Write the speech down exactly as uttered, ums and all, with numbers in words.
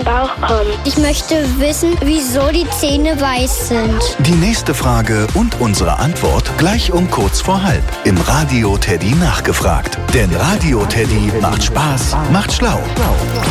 den Bauch kommt. Ich möchte wissen, wieso die Zähne weiß sind. Die nächste Frage und unsere Antwort gleich um kurz vor halb im Radio Teddy nachgefragt. Denn Radio Teddy macht Spaß, macht schlau.